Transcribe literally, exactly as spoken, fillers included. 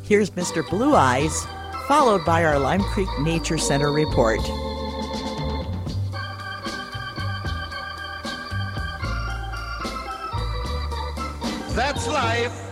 Here's Mister Blue Eyes, followed by our Lime Creek Nature Center report. That's life.